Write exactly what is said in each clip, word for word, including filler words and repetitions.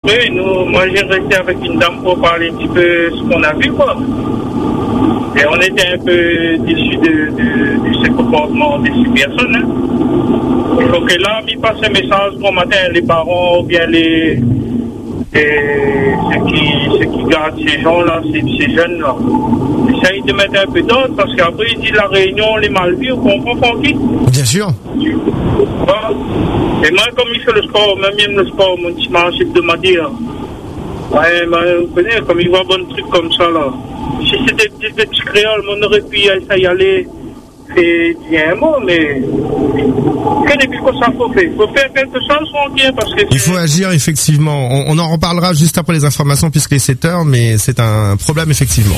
Oui, nous, moi j'ai resté avec une dame pour parler un petit peu ce qu'on a vu, quoi. Et on était un peu déçus de, de, de ce comportement de ces personnes. Hein. Il faut que là, il passe un message bon matin, les parents ou bien les, les ceux, qui, ceux qui gardent ces gens-là, ces, ces jeunes-là. Essayez de mettre un peu d'ordre parce qu'après, il dit la réunion, les mal vus, on comprend qui. Bien sûr. Voilà. Et moi, comme il fait le sport, même il aime le sport, mon petit marché de m'a dit, ouais, vous connaissez, comme il voit bon truc comme ça, là. Si c'était des petits créoles, on aurait pu y aller et dire un mot, mais que depuis que ça faut faire, il faut faire quelque chose on dit, parce que il faut agir effectivement. On, on en reparlera juste après les informations puisqu'il est sept heures, mais c'est un problème effectivement.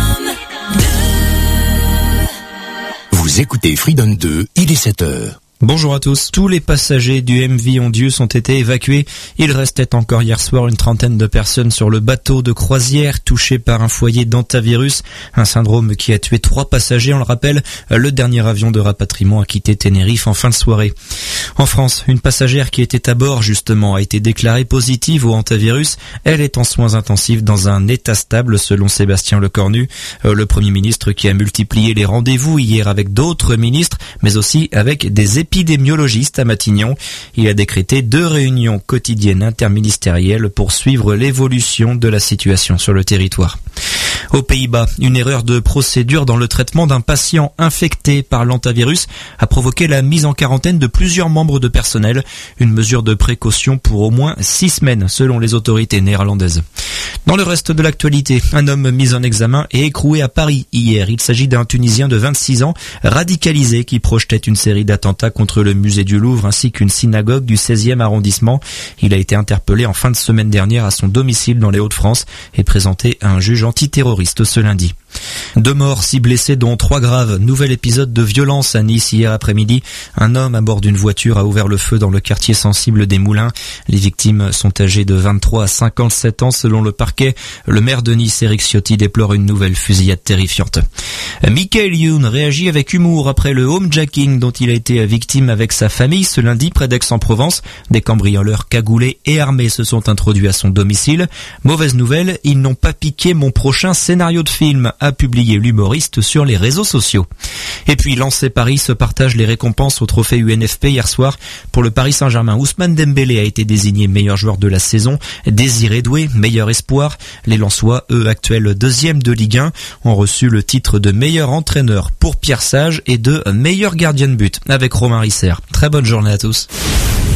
Vous écoutez Freedom deux, il est sept heures. Bonjour à tous. Tous les passagers du M V Ondius ont été évacués. Il restait encore hier soir une trentaine de personnes sur le bateau de croisière touchées par un foyer d'hantavirus, un syndrome qui a tué trois passagers. On le rappelle, le dernier avion de rapatriement a quitté Tenerife en fin de soirée. En France, une passagère qui était à bord justement a été déclarée positive au hantavirus. Elle est en soins intensifs dans un état stable selon Sébastien Lecornu, le Premier ministre qui a multiplié les rendez-vous hier avec d'autres ministres, mais aussi avec des épidémiologiste à Matignon. Il a décrété deux réunions quotidiennes interministérielles pour suivre l'évolution de la situation sur le territoire. Aux Pays-Bas, une erreur de procédure dans le traitement d'un patient infecté par l'hantavirus a provoqué la mise en quarantaine de plusieurs membres de personnel, une mesure de précaution pour au moins six semaines selon les autorités néerlandaises. Dans le reste de l'actualité, un homme mis en examen et écroué à Paris hier. Il s'agit d'un Tunisien de vingt-six ans, radicalisé, qui projetait une série d'attentats contre le musée du Louvre ainsi qu'une synagogue du seizième arrondissement. Il a été interpellé en fin de semaine dernière à son domicile dans les Hauts-de-France et présenté à un juge antiterroriste ce lundi. Deux morts, six blessés, dont trois graves. Nouvel épisode de violence à Nice hier après-midi. Un homme à bord d'une voiture a ouvert le feu dans le quartier sensible des Moulins. Les victimes sont âgées de vingt-trois à cinquante-sept ans selon le parquet. Le maire de Nice, Éric Ciotti, déplore une nouvelle fusillade terrifiante. Michael Youn réagit avec humour après le homejacking dont il a été victime avec sa famille ce lundi près d'Aix-en-Provence. Des cambrioleurs cagoulés et armés se sont introduits à son domicile. Mauvaise nouvelle, ils n'ont pas piqué mon prochain scénario de film, a publié l'humoriste sur les réseaux sociaux. Et puis Lens et Paris se partagent les récompenses au trophée U N F P hier soir. Pour le Paris Saint-Germain, Ousmane Dembélé a été désigné meilleur joueur de la saison. Désiré Doué, meilleur espoir. Les Lensois, eux actuels deuxième de Ligue un, ont reçu le titre de meilleur entraîneur pour Pierre Sage et de meilleur gardien de but avec Romain Risser. Très bonne journée à tous.